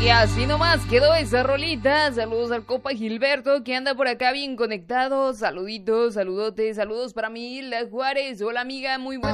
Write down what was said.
Y así nomás quedó esa rolita. Saludos al compa Gilberto que anda por acá bien conectado. Saluditos, saludotes, saludos para mi Hilda Juárez. Hola amiga, muy buenas